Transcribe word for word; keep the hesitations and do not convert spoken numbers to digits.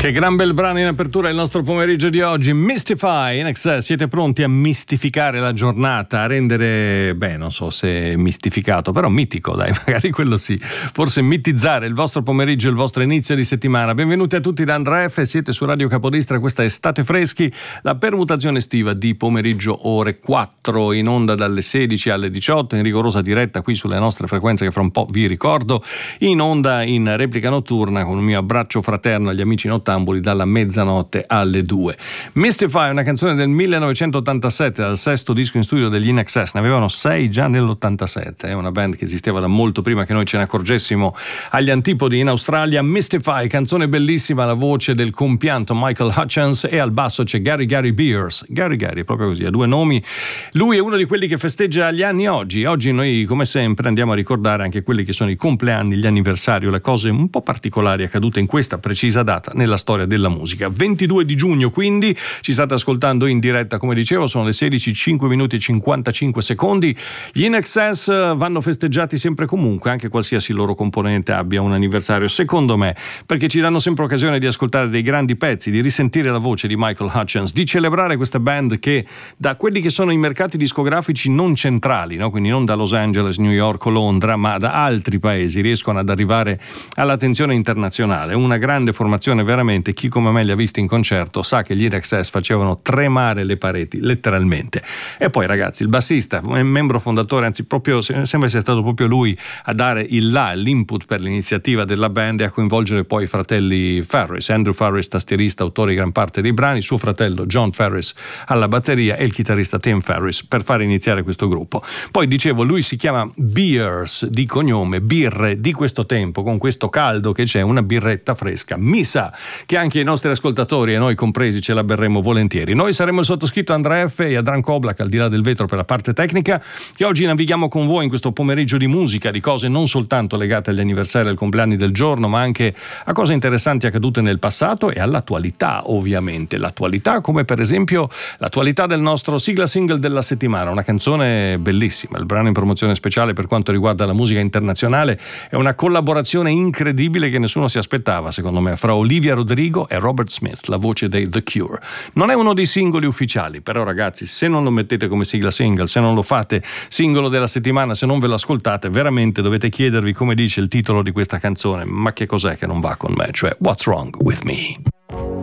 Che gran bel brano in apertura il nostro pomeriggio di oggi. Mystify, in Excess, siete pronti a mistificare la giornata, a rendere, beh, non so se mistificato, però mitico, dai, magari quello sì, forse mitizzare il vostro pomeriggio, il vostro inizio di settimana. Benvenuti a tutti da Andrea F, siete su Radio Capodestra, questa è Estate Freschi, la permutazione estiva di pomeriggio ore quattro, in onda dalle sedici alle diciotto, in rigorosa diretta qui sulle nostre frequenze che fra un po' vi ricordo, in onda in replica notturna con un mio abbraccio fraterno agli amici nottambuli dalla mezzanotte alle due. Mystify è una canzone del millenovecentottantasette, dal sesto disco in studio degli In Excess, ne avevano sei già nell'ottantasette, è una band che esisteva da molto prima che noi ce ne accorgessimo agli antipodi in Australia. Mystify, canzone bellissima, la voce del compianto Michael Hutchence e al basso c'è Gary Gary Beers. Gary Gary, proprio così, ha due nomi. Lui è uno di quelli che festeggia gli anni oggi. Oggi noi, come sempre, andiamo a ricordare anche quelli che sono i compleanni, gli anniversari, le cose un po' particolari accadute in questa precisa data nella storia della musica. ventidue di giugno, quindi ci state ascoltando in diretta, come dicevo, sono le sedici, cinque minuti e cinquantacinque secondi. Gli In Excess vanno festeggiati sempre comunque, anche qualsiasi loro componente abbia un anniversario, secondo me, perché ci danno sempre occasione di ascoltare dei grandi pezzi, di risentire la voce di Michael Hutchence, di celebrare questa band che da quelli che sono i mercati discografici non centrali, no? Quindi non da Los Angeles, New York o Londra, ma da altri paesi riescono ad arrivare all'attenzione internazionale. Una grande formazione, veramente. Chi come me li ha visti in concerto sa che gli In Excess facevano tremare le pareti, letteralmente. E poi, ragazzi, il bassista, membro fondatore, anzi proprio sembra sia stato proprio lui a dare il là, l'input per l'iniziativa della band e a coinvolgere poi i fratelli Farris, Andrew Farris, tastierista, autore di gran parte dei brani, suo fratello John Farris alla batteria e il chitarrista Tim Farris per fare iniziare questo gruppo. Poi dicevo, lui si chiama Beers di cognome, birre di questo tempo, con questo caldo che c'è, una birretta fresca, mi sa che anche i nostri ascoltatori e noi compresi ce la berremo volentieri. Noi saremo il sottoscritto Andrea F e Adran Koblak al di là del vetro per la parte tecnica, che oggi navighiamo con voi in questo pomeriggio di musica, di cose non soltanto legate agli anniversari e ai compleanni del giorno, ma anche a cose interessanti accadute nel passato e all'attualità, ovviamente. L'attualità, come per esempio l'attualità del nostro sigla single della settimana, una canzone bellissima, il brano in promozione speciale per quanto riguarda la musica internazionale, è una collaborazione incredibile che nessuno si aspettava, secondo me, fra Olivia Rodrigo e Robert Smith, la voce dei The Cure. Non è uno dei singoli ufficiali, però ragazzi, se non lo mettete come sigla single, se non lo fate singolo della settimana, se non ve lo ascoltate, veramente dovete chiedervi come dice il titolo di questa canzone, ma che cos'è che non va con me, cioè What's Wrong With Me?